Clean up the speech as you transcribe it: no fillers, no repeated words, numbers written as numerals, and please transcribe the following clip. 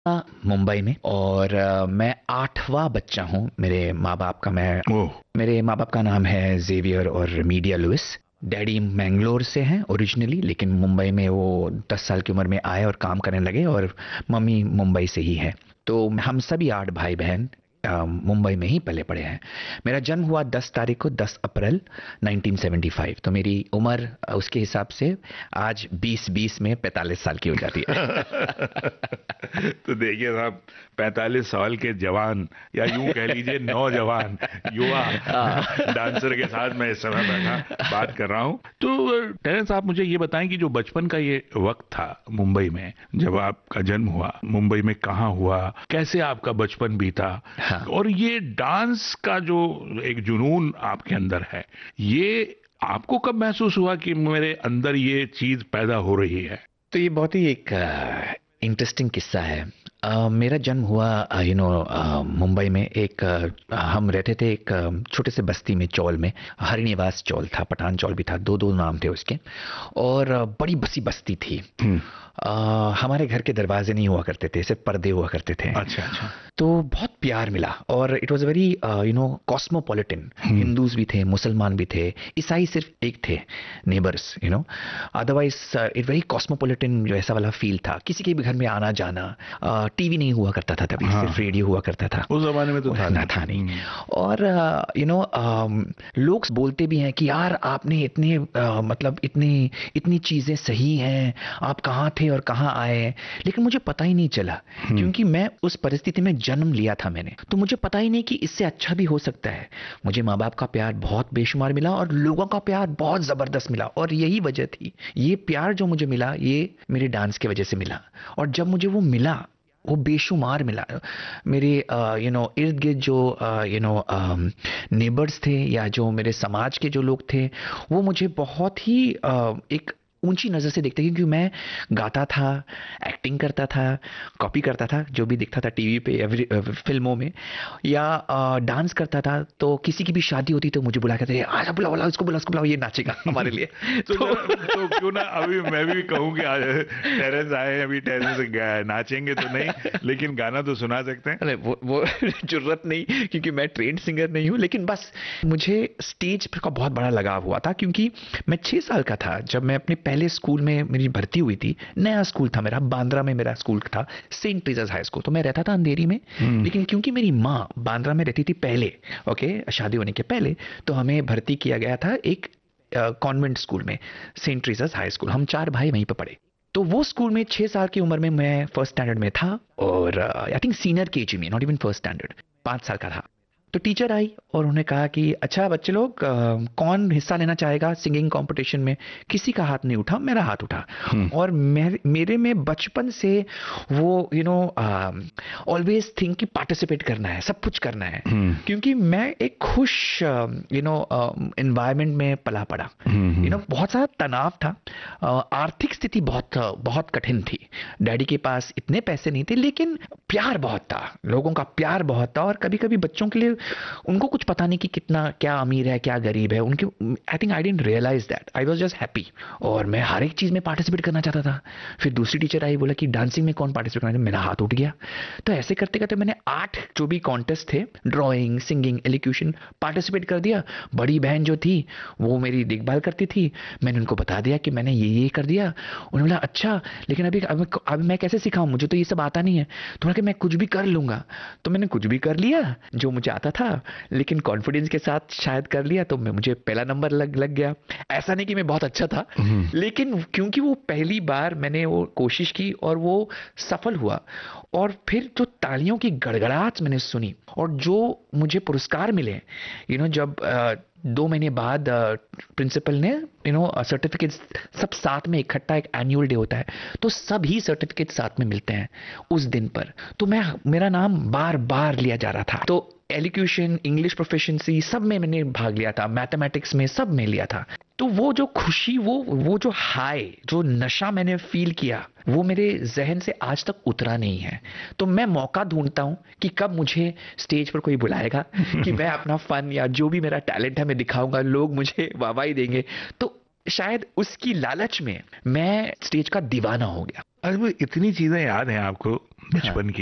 मुंबई में। और मैं 8वां बच्चा हूँ मेरे माँ बाप का। ओह। मेरे माँ बाप का नाम है जेवियर और मीडिया लुइस। डैडी मैंगलोर से हैं ओरिजिनली, लेकिन मुंबई में वो 10 साल की उम्र में आए और काम करने लगे, और मम्मी मुंबई से ही है। तो हम सभी 8 भाई बहन मुंबई में ही पले पड़े हैं। मेरा जन्म हुआ 10 तारीख को, 10 अप्रैल 1975। तो मेरी उम्र उसके हिसाब से आज 20-20 में 45 साल की हो जाती है। तो देखिए साहब, 45 साल के जवान, या यूं कह लीजिए नौजवान युवा डांसर के साथ मैं इस समय बैठा बात कर रहा हूं। तो टेरेंस साहब, मुझे ये बताएं कि जो बचपन का ये वक्त था मुंबई में, जब आपका जन्म हुआ, मुंबई में कहाँ हुआ, कैसे आपका बचपन बीता, हाँ। और ये डांस का जो एक जुनून आपके अंदर है, ये आपको कब महसूस हुआ कि मेरे अंदर ये चीज पैदा हो रही है? तो ये बहुत ही एक इंटरेस्टिंग किस्सा है। मेरा जन्म हुआ मुंबई में। हम रहते थे एक छोटे से बस्ती में, चौल में। हरिनिवास चौल था, पठान चौल भी था, दो दो नाम थे उसके। और बड़ी बसी बस्ती थी। हमारे घर के दरवाजे नहीं हुआ करते थे, सिर्फ पर्दे हुआ करते थे। अच्छा अच्छा। तो बहुत प्यार मिला, और it was very cosmopolitan. Hindus भी थे, मुसलमान भी थे, ईसाई सिर्फ एक थे neighbours, otherwise it very cosmopolitan जो ऐसा वाला फील था। किसी के भी घर में आना जाना। टीवी नहीं हुआ करता था तभी, हाँ, सिर्फ रेडियो हुआ करता था। उस जमाने में तो था ना नहीं। था नहीं। और लोग बोलते भी हैं कि यार आपने इतने मतलब इतनी इतनी चीजें सही हैं, आप कहाँ थे और कहाँ आए। लेकिन मुझे पता ही नहीं चला, क्योंकि मैं उस परिस्थिति में जन्म लिया था मैंने। तो मुझे पता ही नहीं कि इससे अच्छा भी हो सकता है। मुझे माँ बाप का प्यार बहुत बेशुमार मिला, और लोगों का प्यार बहुत जबरदस्त मिला, और यही वजह थी। ये प्यार जो मुझे मिला, ये मेरे डांस की वजह से मिला। और जब मुझे वो मिला, वो बेशुमार मिला। मेरे इर्द गिर्द जो नेबर्स थे, या जो मेरे समाज के जो लोग थे, वो मुझे बहुत ही एक ऊंची नजर से देखते, क्योंकि मैं गाता था, एक्टिंग करता था, कॉपी करता था जो भी दिखता था टीवी पे या फिल्मों में, या डांस करता था। तो किसी की भी शादी होती तो मुझे बुला के थे, आजा बुलाओ बुलाओ इसको, बुलाओ इसको, बुलाओ, ये नाचेगा हमारे लिए। तो तो तो क्यों ना अभी मैं भी कहूं कि आज टेरेंस आए, अभी टेरेंस नाचेंगे तो नहीं, लेकिन गाना तो सुना सकते हैं। अरे वो जरूरत नहीं, क्योंकि मैं ट्रेंड सिंगर नहीं हूँ। लेकिन बस मुझे स्टेज का बहुत बड़ा लगाव हुआ था, क्योंकि मैं 6 साल का था जब मैं अपने पहले स्कूल में मेरी भर्ती हुई थी। नया स्कूल था मेरा, बांद्रा में मेरा स्कूल था, सेंट ट्रीजर्स हाई स्कूल। तो मैं रहता था अंधेरी में। लेकिन क्योंकि मेरी माँ बांद्रा में रहती थी पहले, ओके, शादी होने के पहले, तो हमें भर्ती किया गया था एक कॉन्वेंट स्कूल में, सेंट ट्रीजर्स हाई स्कूल। हम 4 भाई वहीं पर पढ़े। तो वो स्कूल में 6 साल की उम्र में मैं फर्स्ट स्टैंडर्ड में था, और आई थिंक सीनियर केजी में, नॉट इवन फर्स्ट स्टैंडर्ड, 5 साल का था। तो टीचर आई और उन्होंने कहा कि अच्छा बच्चे लोग, कौन हिस्सा लेना चाहेगा सिंगिंग कंपटीशन में। किसी का हाथ नहीं उठा, मेरा हाथ उठा। और मेरे में बचपन से वो ऑलवेज थिंक कि पार्टिसिपेट करना है, सब कुछ करना है। क्योंकि मैं एक खुश एनवायरनमेंट में पला पड़ा। बहुत सारा तनाव था। आर्थिक स्थिति बहुत बहुत कठिन थी। डैडी के पास इतने पैसे नहीं थे, लेकिन प्यार बहुत था, लोगों का प्यार बहुत था। और कभी कभी बच्चों के लिए, उनको कुछ पता नहीं कि कितना, क्या अमीर है क्या गरीब है उनके। I think I didn't realise that, I was just happy. और मैं हर एक चीज में पार्टिसिपेट करना चाहता था। फिर दूसरी टीचर आई, बोला कि डांसिंग में कौन पार्टिसिपेट करना है, मेरा हाथ उठ गया। तो ऐसे करते करते मैंने 8 जो भी कॉन्टेस्ट थे, ड्राइंग, सिंगिंग, एलिक्यूशन, पार्टिसिपेट कर दिया। बड़ी बहन जो थी वो मेरी देखभाल करती थी। मैंने उनको बता दिया कि मैंने ये कर दिया। उन्होंने बोला अच्छा, लेकिन अभी मैं कैसे सिखाऊं, मुझे तो ये सब आता नहीं है। तो उन्होंने कहा मैं कुछ भी कर लूंगा। तो मैंने कुछ भी कर लिया जो मुझे आता था, लेकिन कॉन्फिडेंस के साथ शायद कर लिया, तो मुझे पहला नंबर लग गया। ऐसा नहीं कि मैं बहुत अच्छा था, लेकिन क्योंकि वो पहली बार मैंने वो कोशिश की और वो सफल हुआ। और फिर जो तालियों की गड़गड़ाहट मैंने सुनी, और जो मुझे पुरस्कार मिले, जब 2 महीने बाद प्रिंसिपल ने सर्टिफिकेट सब साथ में इकट्ठा, एक एनुअल डे होता है, तो सभी सर्टिफिकेट साथ में मिलते हैं उस दिन पर। तो मेरा नाम बार बार लिया जा रहा था। तो एलिक्यूशन, इंग्लिश प्रोफिशिएंसी, सब में मैंने भाग लिया था, मैथमेटिक्स में, सब में लिया था। तो वो जो खुशी, वो जो हाई, जो नशा मैंने फील किया, वो मेरे जहन से आज तक उतरा नहीं है। तो मैं मौका ढूंढता हूं कि कब मुझे स्टेज पर कोई बुलाएगा कि मैं अपना फन या जो भी मेरा टैलेंट है मैं दिखाऊंगा, लोग मुझे वाहवाही देंगे। तो शायद उसकी लालच में मैं स्टेज का दीवाना हो गया। अब इतनी चीजें याद हैं आपको बचपन की।